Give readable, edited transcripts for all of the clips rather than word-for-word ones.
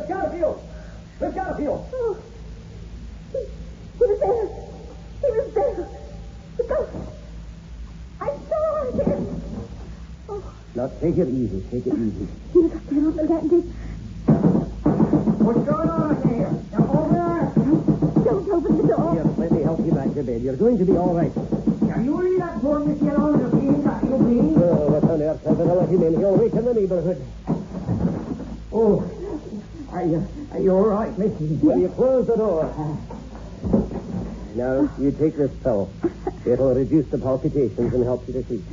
Miss Garfield! Miss Garfield! Oh. He was there. He was there. The ghost. I saw him. Oh. Now, take it easy. Take it easy. He was up there on the landing. What's going on here? Now, over. Don't open the door. Here, let me help you back to bed. You're going to be all right. Now, you leave that door, Miss Yellow, and the beans got you, please. Oh, what on earth have I let him in? He'll wake in the neighborhood. Oh, are you all right, Mrs.? Will you close the door? Now, you take this pill. It'll reduce the palpitations and help you to sleep.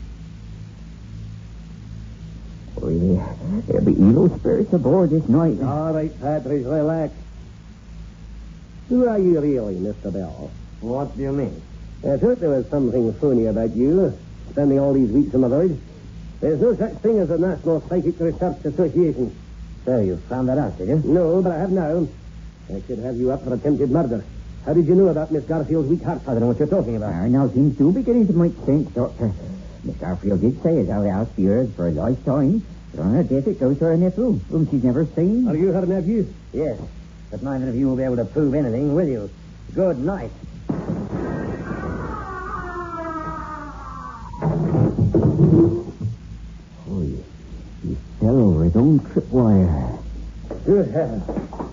Oh, yeah. There'll be evil spirits aboard this night. All right, Patridge, relax. Who are you really, Mr. Bell? What do you mean? I thought there was something phony about you, spending all these weeks in the village. There's no such thing as a National Psychic Research Association. So you found that out, did you? No, but I have now. I should have you up for attempted murder. How did you know about Miss Garfield's weak heart? I don't know what you're talking about. Now things do beginning to make sense, Doctor. Miss Garfield did say as how the house be hers for a lifetime. But on her death it goes to her nephew, whom she's never seen. Are you her nephew? Yes, but neither of you will be able to prove anything, will you? Good night. Oh, he fell over his own tripwire. Good heavens.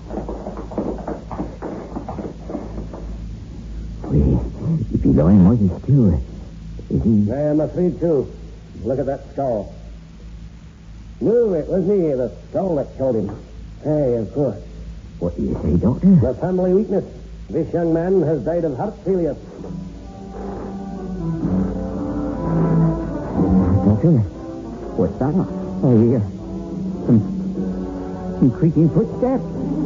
Wait, if he lying mighty still, is he... I am afraid too. Look at that skull. No, it was me, the skull that killed him. Hey, of course. What do you say, Doctor? The family weakness. This young man has died of heart failure. Doctor, what's that? I hear some creaking footsteps.